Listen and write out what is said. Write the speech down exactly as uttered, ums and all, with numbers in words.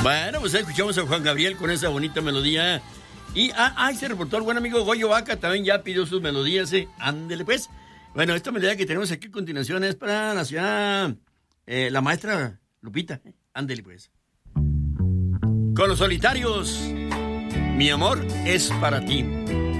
Bueno, pues escuchamos a Juan Gabriel con esa bonita melodía. Y ah, ah, se reportó el buen amigo Goyo Vaca, también ya pidió sus melodías. Eh. Ándele pues. Bueno, esta melodía que tenemos aquí a continuación es para la ciudad, eh, la maestra Lupita. Ándele pues. Con los Solitarios, mi amor es para ti.